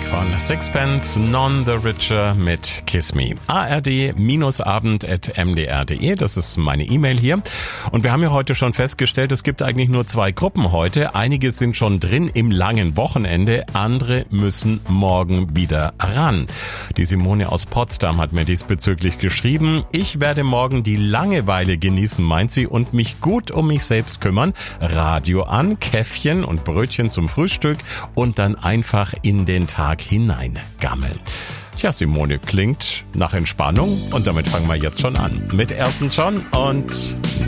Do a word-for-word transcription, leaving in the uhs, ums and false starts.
von Sixpence None the Richer mit Kiss Me. A R D Abend at m d r punkt d e, das ist meine E-Mail hier. Und wir haben ja heute schon festgestellt, es gibt eigentlich nur zwei Gruppen heute. Einige sind schon drin im langen Wochenende, andere müssen morgen wieder ran. Die Simone aus Potsdam hat mir diesbezüglich geschrieben: Ich werde morgen die Langeweile genießen, meint sie, und mich gut um mich selbst kümmern. Radio an, Käffchen und Brötchen zum Frühstück und dann einfach in den Tag hinein gammeln. Tja, Simone, klingt nach Entspannung und damit fangen wir jetzt schon an mit Elton John und